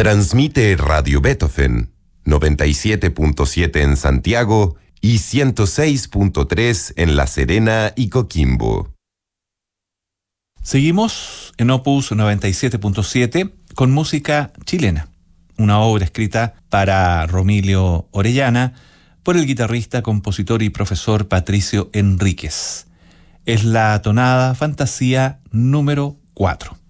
Transmite Radio Beethoven, 97.7 en Santiago y 106.3 en La Serena y Coquimbo. Seguimos en Opus 97.7 con música chilena, una obra escrita para Romilio Orellana por el guitarrista, compositor y profesor Patricio Enríquez. Es la tonada Fantasía número 4.